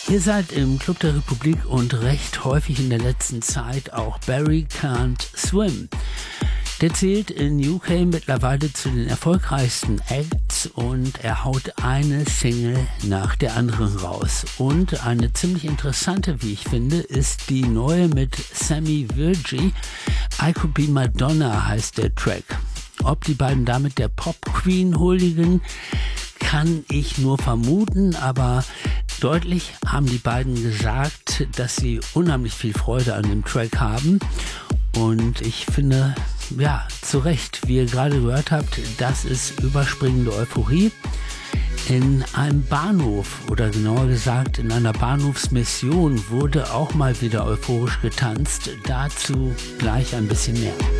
Ihr seid im Club der Republik und recht häufig in der letzten Zeit auch Barry Can't Swim. Der zählt in UK mittlerweile zu den erfolgreichsten Acts und er haut eine Single nach der anderen raus. Und eine ziemlich interessante, wie ich finde, ist die neue mit Sammy Virji. I Could Be Madonna heißt der Track. Ob die beiden damit der Pop-Queen huldigen, kann ich nur vermuten, aber deutlich haben die beiden gesagt, dass sie unheimlich viel Freude an dem Track haben. Und ich finde, ja, zu Recht, wie ihr gerade gehört habt, das ist überspringende Euphorie. In einem Bahnhof oder genauer gesagt in einer Bahnhofsmission wurde auch mal wieder euphorisch getanzt. Dazu gleich ein bisschen mehr.